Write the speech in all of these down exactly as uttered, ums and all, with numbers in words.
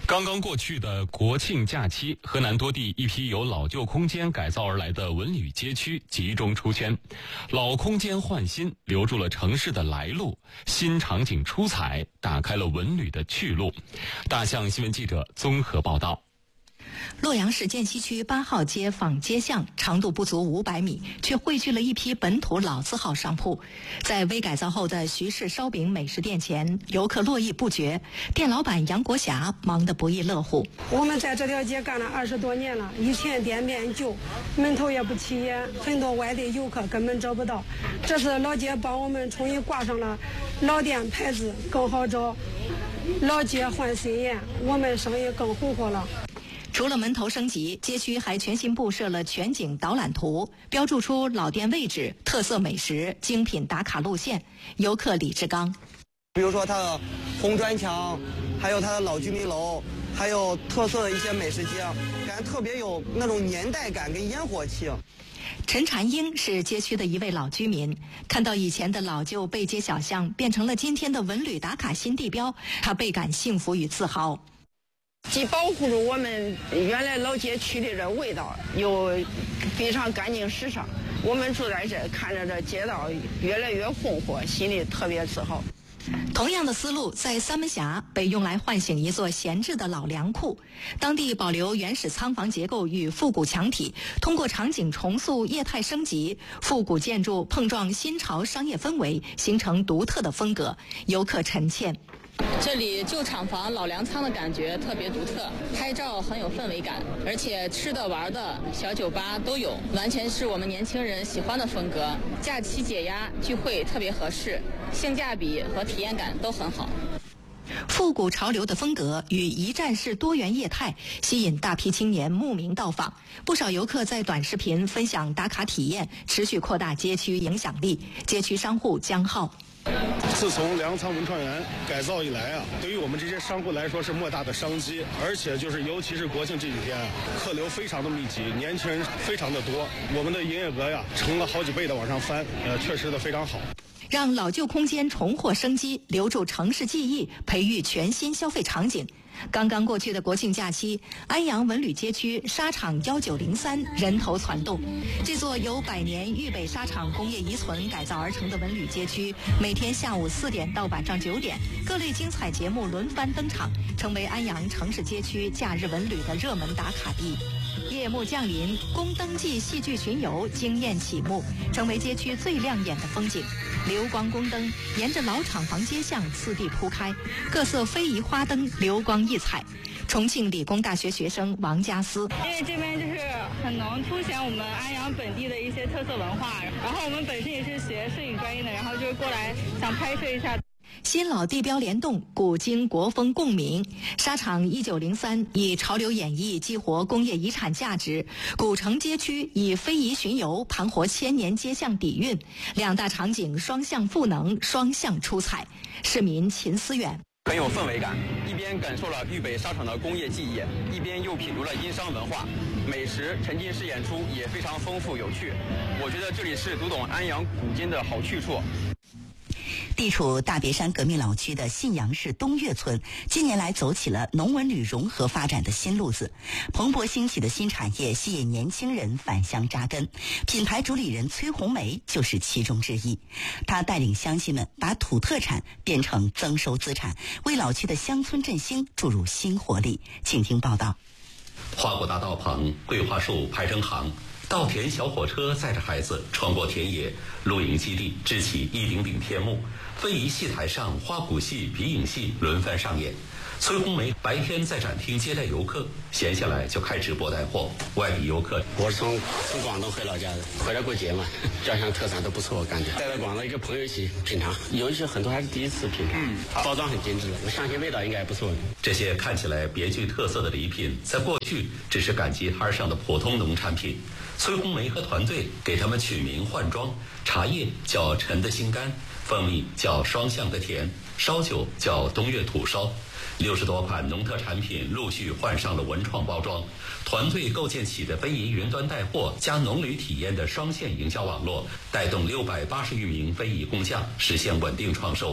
刚刚过去的国庆假期，河南多地一批由老旧空间改造而来的文旅街区集中出圈，老空间换新，留住了城市的来路，新场景出彩，打开了文旅的去路。大象新闻记者综合报道。 洛阳市涧西区八号街坊街巷长度不足五百米，却汇聚了一批本土老字号商铺。在微改造后的徐氏烧饼美食店前，游客络绎不绝，店老板杨国霞忙得不亦乐乎。 我们在这条街干了二十多年了，以前店面旧，门头也不起眼，很多外地游客根本找不到。这次老街帮我们重新挂上了老店牌子，更好找。老街换新颜，我们生意更红火了。 除了门头升级，街区还全新布设了全景导览图，标注出老店位置、特色美食、精品打卡路线。游客李志刚， 比如说它的红砖墙，还有它的老居民楼，还有特色的一些美食街，感觉特别有那种年代感跟烟火气。 陈禅英是街区的一位老居民，看到以前的老旧背街小巷变成了今天的文旅打卡新地标，他倍感幸福与自豪。 既保护住我们原来老街区的这味道，又非常干净时尚。我们住在这，看着这街道越来越红火，心里特别自豪。 同样的思路在三门峡被用来唤醒一座闲置的老粮库，当地保留原始仓房结构与复古墙体，通过场景重塑业态升级，复古建筑碰撞新潮商业氛围，形成独特的风格。游客陈倩， 这里旧厂房老粮仓的感觉特别独特，拍照很有氛围感，而且吃的玩的小酒吧都有，完全是我们年轻人喜欢的风格。假期解压聚会特别合适，性价比和体验感都很好。 复古潮流的风格与一站式多元业态吸引大批青年慕名到访，不少游客在短视频分享打卡体验，持续扩大街区影响力。街区商户江浩， 自从粮仓文创园改造以来啊，对于我们这些商户来说是莫大的商机，而且就是尤其是国庆这几天啊，客流非常的密集，年轻人非常的多，我们的营业额呀成了好几倍的往上翻，呃，确实的非常好。 让老旧空间重获生机，留住城市记忆，培育全新消费场景。刚刚过去的国庆假期，安阳文旅街区沙场一九零三人头攒动。这座由百年豫北沙场工业遗存改造而成的文旅街区，每天下午四点到晚上九点，各类精彩节目轮番登场，成为安阳城市街区假日文旅的热门打卡地。夜幕降临，宫灯记戏剧巡游惊艳启幕，成为街区最亮眼的风景。流光宫灯沿着老厂房街巷四地铺开，各色非遗花灯流光溢彩。重庆理工大学学生王佳思， 因为这边就是很能凸显我们安阳本地的一些特色文化，然后我们本身也是学摄影专业的，然后就是过来想拍摄一下。 新老地标联动，古今国风共鸣。沙场一九零三以潮流演绎激活工业遗产价值，古城街区以非遗巡游盘活千年街巷底蕴，两大场景双向赋能，双向出彩。市民秦思远， 很有氛围感，一边感受了豫北沙场的工业记忆，一边又品读了殷商文化，美食沉浸式演出也非常丰富有趣。我觉得这里是读懂安阳古今的好去处。 地处大别山革命老区的信阳市东岳村，近年来走起了农文旅融合发展的新路子，蓬勃兴起的新产业吸引年轻人返乡扎根。品牌主理人崔红梅就是其中之一，她带领乡亲们把土特产变成增收资产，为老区的乡村振兴注入新活力。请听报道。 花果大道旁，桂花树排成行，稻田小火车载着孩子穿过田野，露营基地支起一顶顶天幕，非遗戏台上花鼓戏、皮影戏轮番上演。崔红梅白天在展厅接待游客，闲下来就开直播带货。外地游客， 我是从从广东回老家的，回来过节嘛，家乡特产都不错，我感觉带着广东一个朋友一起品尝，有一些很多还是第一次品尝，嗯，包装很精致，我相信味道应该还不错。 这些看起来别具特色的礼品，在过去只是赶集摊上的普通农产品。崔红梅和团队给他们取名换装，茶叶叫陈的心甘，蜂蜜叫双向的甜，烧酒叫东岳土烧。六十多款农特产品陆续换上了文创包装，团队构建起的非遗云端带货加农旅体验的双线营销网络，带动六百八十余名非遗工匠实现稳定创收。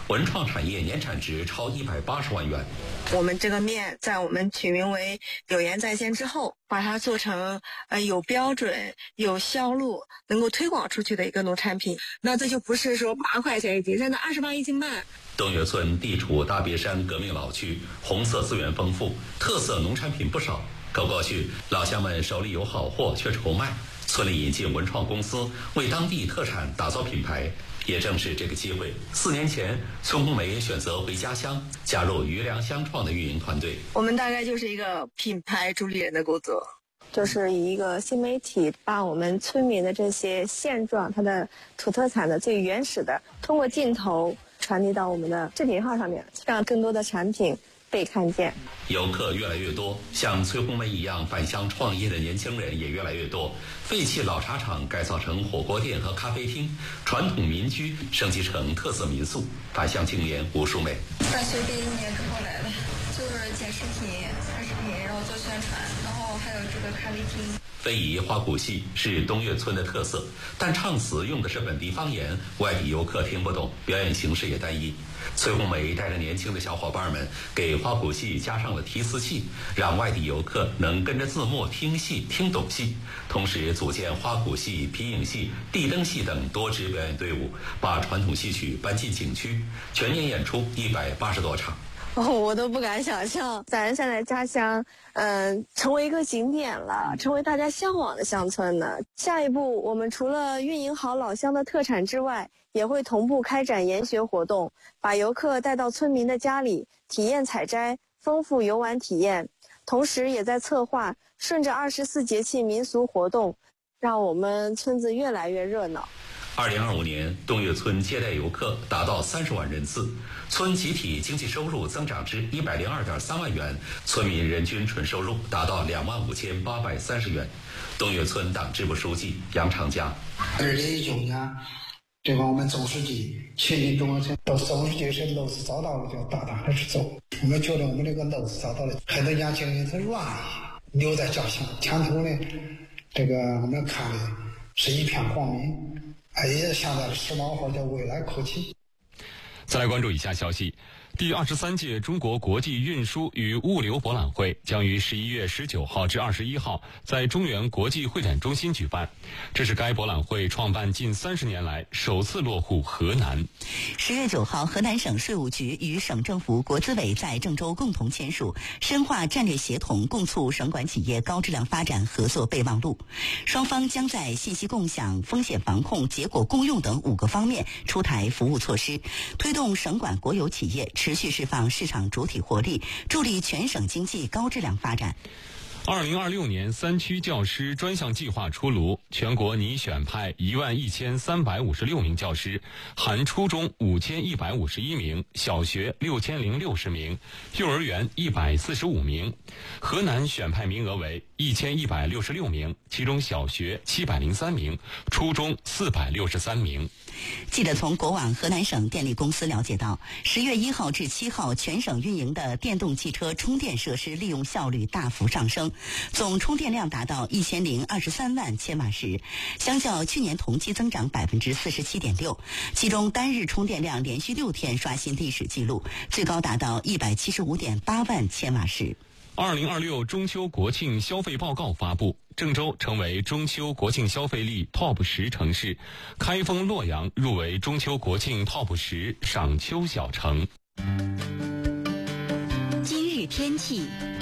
文创产业年产值超一百八十万元。 我们这个面在我们取名为有盐在先之后，把它做成呃有标准、有销路、能够推广出去的一个农产品。那这就不是说八块钱一斤，现在二十八一斤半。 东岳村地处大别山革命老区，红色资源丰富，特色农产品不少。可过去老乡们手里有好货却愁卖，村里引进文创公司，为当地特产打造品牌。也正是这个机会，四年前，孙红梅选择回家乡，加入余粮乡创的运营团队。 我们大概就是一个品牌助力人的工作，就是以一个新媒体，把我们村民的这些现状，它的土特产的最原始的，通过镜头传递到我们的视频号上面，让更多的产品被看见。 游客越来越多，像崔红梅一样返乡创业的年轻人也越来越多。废弃老茶厂改造成火锅店和咖啡厅，传统民居升级成特色民宿。返乡青年吴淑梅， 大学毕业一年之后来的，就是剪视频、拍视频，然后做宣传，然后还有这个咖啡厅。 非遗花鼓戏是东岳村的特色，但唱词用的是本地方言，外地游客听不懂，表演形式也单一。崔红梅带着年轻的小伙伴们给花鼓戏加上了提词器，让外地游客能跟着字幕听戏听懂戏，同时组建花鼓戏、皮影戏、地灯戏等多支表演队伍，把传统戏曲搬进景区，全年演出一百八十多场。 哦，我都不敢想象，咱现在家乡，嗯、呃，成为一个景点了，成为大家向往的乡村呢。下一步，我们除了运营好老乡的特产之外，也会同步开展研学活动，把游客带到村民的家里，体验采摘，丰富游玩体验。同时，也在策划顺着二十四节气民俗活动，让我们村子越来越热闹。 二零二五年，东岳村接待游客达到三十万人次，村集体经济收入增长至一百零二点三万元，村民人均纯收入达到两万五千八百三十元。东岳村党支部书记杨长江， 二零一九年，这个我们总书记亲临中央村，到总书记是楼市找到了就大胆的去走。我们觉得我们这个楼市找到了，很多年轻人他愿意留在家乡，前途呢，这个我们看的是一片光明。哎呀，现在的时髦话叫未来可期。 再来关注以下消息。第二十三届中国国际运输与物流博览会将于十一月十九号至二十一号在中原国际会展中心举办，这是该博览会创办近三十年来首次落户河南。 十月九号，河南省税务局与省政府国资委在郑州共同签署深化战略协同，共促省管企业高质量发展合作备忘录。双方将在信息共享、风险防控、结果共用等五个方面出台服务措施，推动省管国有企业持续释放市场主体活力，助力全省经济高质量发展。 二零二六年三区教师专项计划出炉，全国拟选派一万一千三百五十六名教师，含初中五千一百五十一名，小学六千零六十名，幼儿园一百四十五名。河南选派名额为一千一百六十六名，其中小学七百零三名，初中四百六十三名。 记者从国网河南省电力公司了解到，十月一号至七号，全省运营的电动汽车充电设施利用效率大幅上升，总充电量达到一千零二十三万千瓦时，相较去年同期增长百分之四十七点六。其中单日充电量连续六天刷新历史记录，最高达到一百七十五点八万千瓦时。 二零二六中秋国庆消费报告发布，郑州成为中秋国庆消费力 Top 十城市，开封、洛阳入围中秋国庆 Top 十赏秋小城。 今日天气。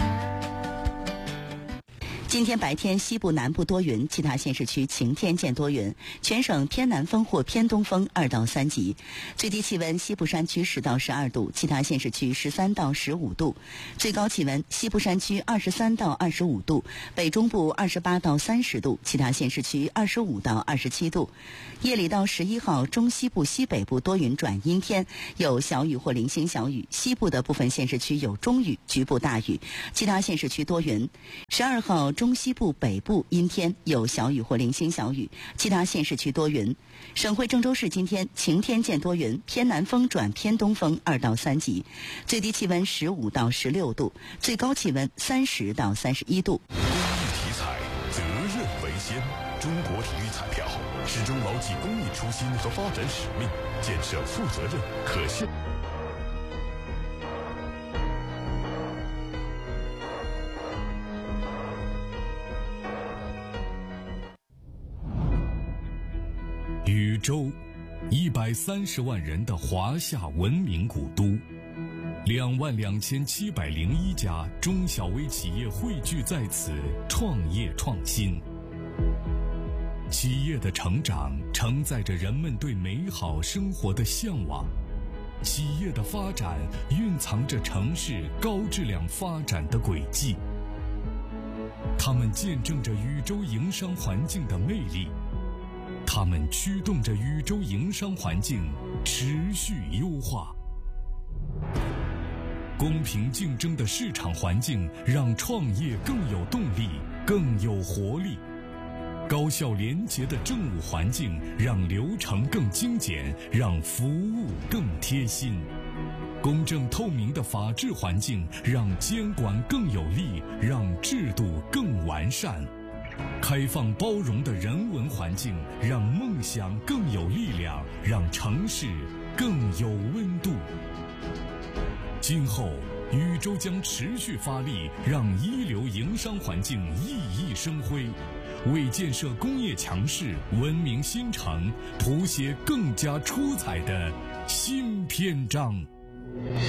今天白天西部南部多云，其他县市区晴天见多云，全省偏南风或偏东风二到三级，最低气温西部山区十到十二度，其他县市区十三到十五度，最高气温西部山区二十三到二十五度，北中部二十八到三十度，其他县市区二十五到二十七度。夜里到十一号，中西部西北部多云转阴天，有小雨或零星小雨，西部的部分县市区有中雨，局部大雨，其他县市区多云。十二号中西部北部阴天，有小雨或零星小雨，其他县市区多云。省会郑州市今天晴天见多云，偏南风转偏东风二到三级，最低气温十五到十六度，最高气温三十到三十一度。 公益体彩，责任为先。中国体育彩票始终牢记公益初心和发展使命，建设负责任、可信。 禹州，一百三十万人的华夏文明古都，两万两千七百零一家中小微企业汇聚在此，创业创新。企业的成长承载着人们对美好生活的向往，企业的发展蕴藏着城市高质量发展的轨迹。它们见证着禹州营商环境的魅力，它们驱动着禹州营商环境持续优化。公平竞争的市场环境让创业更有动力，更有活力。高效廉洁的政务环境让流程更精简，让服务更贴心。公正透明的法治环境让监管更有力，让制度更完善。开放包容的人文环境让梦想更有力量，让城市更有温度。今后禹州将持续发力，让一流营商环境熠熠生辉，为建设工业强市、文明新城谱写更加出彩的新篇章。